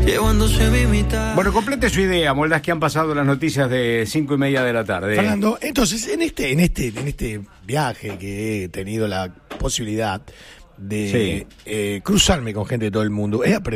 llevándose mi mitad. Bueno, complete su idea, Moldas, que han pasado las noticias de 5:30 de la tarde. Fernando, entonces, en este viaje que he tenido la posibilidad de cruzarme con gente de todo el mundo, he aprendido